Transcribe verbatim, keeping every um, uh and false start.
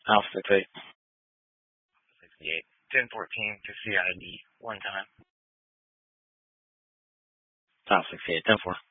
Alpha six eight. sixty-eight. ten fourteen to C I D. One time. Alpha six eight. ten four.